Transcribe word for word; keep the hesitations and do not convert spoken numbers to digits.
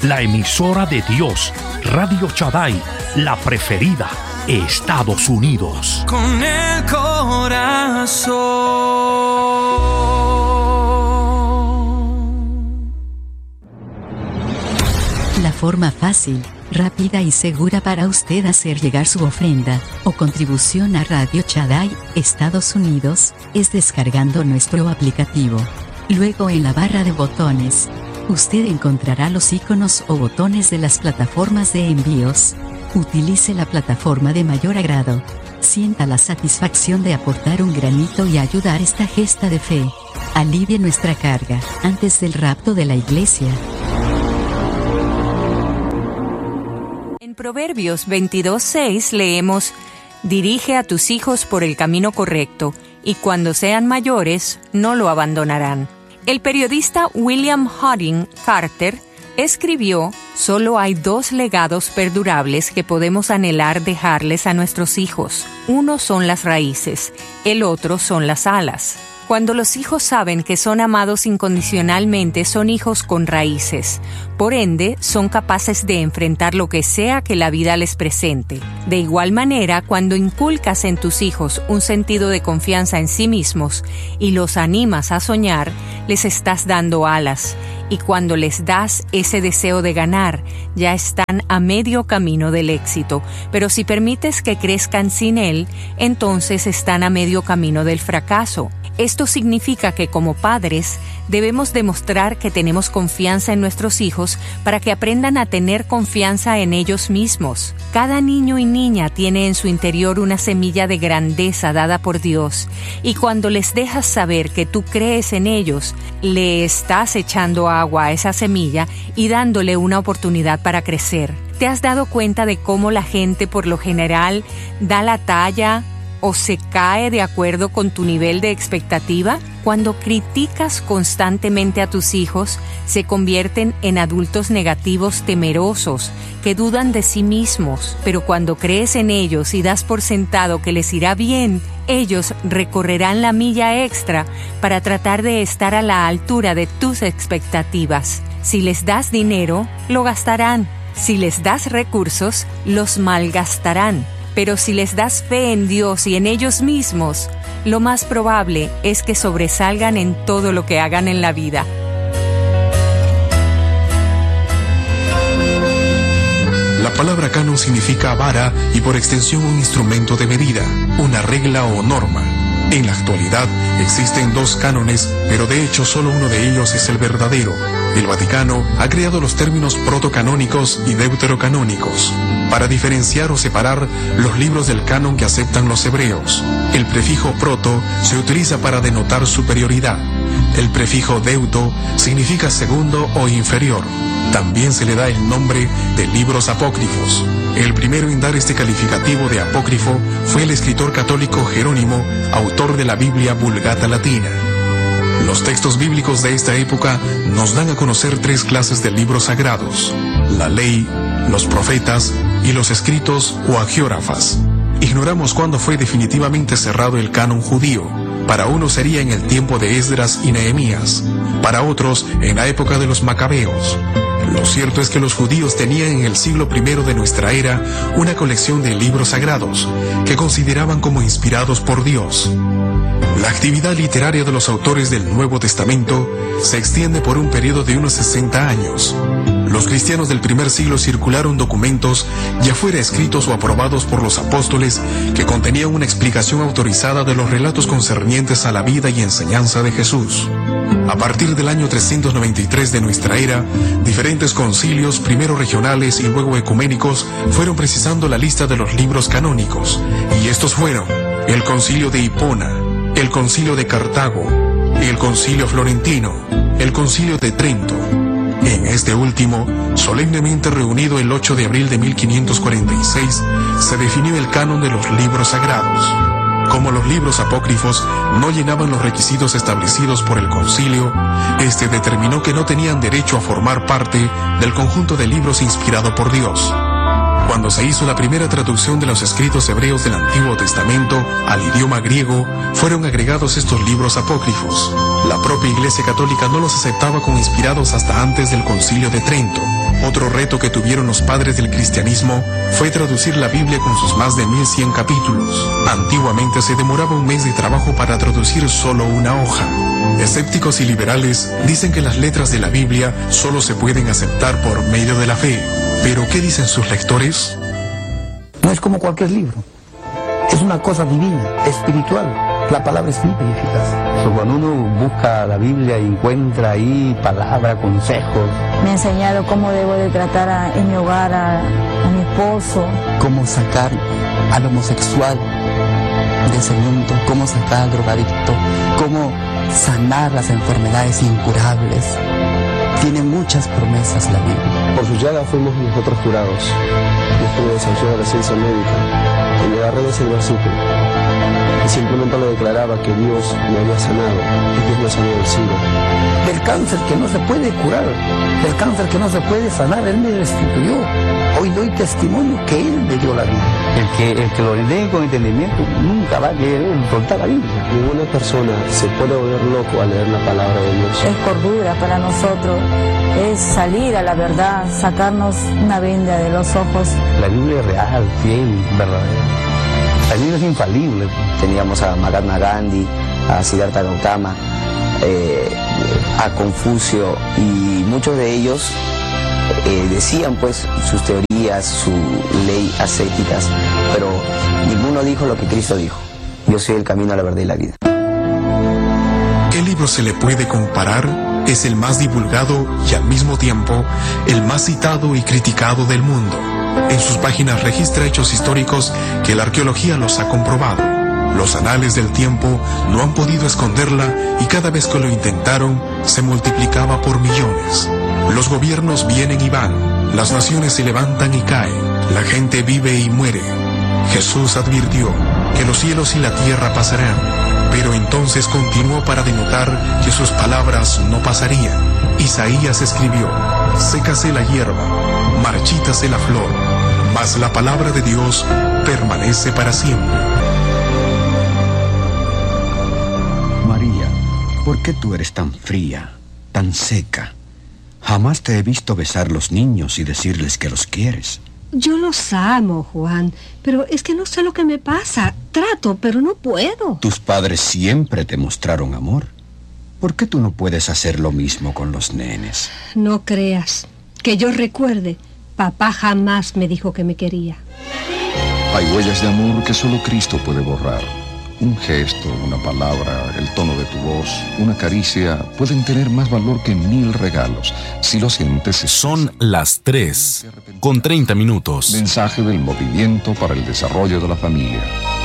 la emisora de Dios, Radio Shaddai, la preferida, Estados Unidos. Con el corazón. La forma fácil, rápida y segura para usted hacer llegar su ofrenda o contribución a Radio Shaddai, Estados Unidos, es descargando nuestro aplicativo. Luego en la barra de botones, usted encontrará los iconos o botones de las plataformas de envíos. Utilice la plataforma de mayor agrado. Sienta la satisfacción de aportar un granito y ayudar esta gesta de fe. Alivie nuestra carga antes del rapto de la iglesia. En Proverbios veintidós seis leemos: dirige a tus hijos por el camino correcto, y cuando sean mayores, no lo abandonarán. El periodista William Harding Carter escribió: solo hay dos legados perdurables que podemos anhelar dejarles a nuestros hijos. Uno son las raíces, el otro son las alas. Cuando los hijos saben que son amados incondicionalmente, son hijos con raíces. Por ende, son capaces de enfrentar lo que sea que la vida les presente. De igual manera, cuando inculcas en tus hijos un sentido de confianza en sí mismos y los animas a soñar, les estás dando alas. Y cuando les das ese deseo de ganar, ya están a medio camino del éxito. Pero si permites que crezcan sin él, entonces están a medio camino del fracaso. Esto significa que como padres debemos demostrar que tenemos confianza en nuestros hijos para que aprendan a tener confianza en ellos mismos. Cada niño y niña tiene en su interior una semilla de grandeza dada por Dios, y cuando les dejas saber que tú crees en ellos, le estás echando agua a esa semilla y dándole una oportunidad para crecer. ¿Te has dado cuenta de cómo la gente por lo general da la talla o se cae de acuerdo con tu nivel de expectativa? Cuando criticas constantemente a tus hijos, se convierten en adultos negativos temerosos, que dudan de sí mismos. Pero cuando crees en ellos y das por sentado que les irá bien, ellos recorrerán la milla extra para tratar de estar a la altura de tus expectativas. Si les das dinero, lo gastarán. Si les das recursos, los malgastarán. Pero si les das fe en Dios y en ellos mismos, lo más probable es que sobresalgan en todo lo que hagan en la vida. La palabra canon significa vara y por extensión un instrumento de medida, una regla o norma. En la actualidad existen dos cánones, pero de hecho solo uno de ellos es el verdadero. El Vaticano ha creado los términos protocanónicos y deuterocanónicos para diferenciar o separar los libros del canon que aceptan los hebreos. El prefijo proto se utiliza para denotar superioridad. El prefijo deuto significa segundo o inferior. También se le da el nombre de libros apócrifos. El primero en dar este calificativo de apócrifo fue el escritor católico Jerónimo, autor de la Biblia Vulgata Latina. Los textos bíblicos de esta época nos dan a conocer tres clases de libros sagrados: la ley, los profetas y los escritos o agiógrafas. Ignoramos cuándo fue definitivamente cerrado el canon judío. Para unos sería en el tiempo de Esdras y Nehemías, para otros en la época de los Macabeos. Lo cierto es que los judíos tenían en el siglo primero de nuestra era una colección de libros sagrados que consideraban como inspirados por Dios. La actividad literaria de los autores del Nuevo Testamento se extiende por un periodo de unos sesenta años. Los cristianos del primer siglo circularon documentos, ya fuera escritos o aprobados por los apóstoles, que contenían una explicación autorizada de los relatos concernientes a la vida y enseñanza de Jesús. A partir del año trescientos noventa y tres de nuestra era, diferentes concilios, primero regionales y luego ecuménicos, fueron precisando la lista de los libros canónicos, y estos fueron el Concilio de Hipona, el Concilio de Cartago, el Concilio Florentino, el Concilio de Trento. En este último, solemnemente reunido el ocho de abril de mil quinientos cuarenta y seis, se definió el canon de los libros sagrados. Como los libros apócrifos no llenaban los requisitos establecidos por el concilio, este determinó que no tenían derecho a formar parte del conjunto de libros inspirado por Dios. Cuando se hizo la primera traducción de los escritos hebreos del Antiguo Testamento al idioma griego, fueron agregados estos libros apócrifos. La propia Iglesia Católica no los aceptaba como inspirados hasta antes del Concilio de Trento. Otro reto que tuvieron los padres del cristianismo fue traducir la Biblia con sus más de mil cien capítulos. Antiguamente se demoraba un mes de trabajo para traducir solo una hoja. Escépticos y liberales dicen que las letras de la Biblia solo se pueden aceptar por medio de la fe. ¿Pero qué dicen sus lectores? No es como cualquier libro. Es una cosa divina, espiritual. La palabra es limpia y eficaz. Cuando uno busca la Biblia y encuentra ahí palabras, consejos. Me ha enseñado cómo debo de tratar a, en mi hogar a, a mi esposo. Cómo sacar al homosexual de ese mundo, cómo sacar al drogadicto, cómo sanar las enfermedades incurables. Tiene muchas promesas la Biblia. Por su llaga fuimos nosotros curados. Yo estuve desahuciado de la ciencia médica. Y le agarré ese versículo. Y simplemente le declaraba que Dios me había sanado. Y Dios me sanó del SIDA. Del cáncer que no se puede curar, del cáncer que no se puede sanar, Él me restituyó. Hoy doy testimonio que Él me dio la vida. El que, el que lo lee con entendimiento nunca va a querer soltar la Biblia. Ninguna persona se puede volver loco al leer la palabra de Dios. Es cordura para nosotros, es salir a la verdad, sacarnos una venda de los ojos. La Biblia es real, fiel, verdadera. La Biblia es infalible. Teníamos a Mahatma Gandhi, a Siddhartha Gautama, eh, a Confucio, y muchos de ellos eh, decían pues sus teorías, su ley ascéticas, pero ninguno dijo lo que Cristo dijo: yo soy el camino, la verdad y la vida. ¿Qué libro se le puede comparar? Es el más divulgado y al mismo tiempo el más citado y criticado del mundo. En sus páginas registra hechos históricos que la arqueología los ha comprobado. Los anales del tiempo no han podido esconderla y cada vez que lo intentaron se multiplicaba por millones. Los gobiernos vienen y van, las naciones se levantan y caen, la gente vive y muere. Jesús advirtió que los cielos y la tierra pasarán, pero entonces continuó para denotar que sus palabras no pasarían. Isaías escribió: sécase la hierba, marchítase la flor, mas la palabra de Dios permanece para siempre. María, ¿por qué tú eres tan fría, tan seca? Jamás te he visto besar a los niños y decirles que los quieres. Yo los amo, Juan, pero es que no sé lo que me pasa. Trato, pero no puedo. Tus padres siempre te mostraron amor. ¿Por qué tú no puedes hacer lo mismo con los nenes? No creas. Que yo recuerde, papá jamás me dijo que me quería. Hay huellas de amor que solo Cristo puede borrar. Un gesto, una palabra, el tono de tu voz, una caricia pueden tener más valor que mil regalos. Si lo sientes... Son las tres, con treinta minutos. Mensaje del Movimiento para el Desarrollo de la Familia.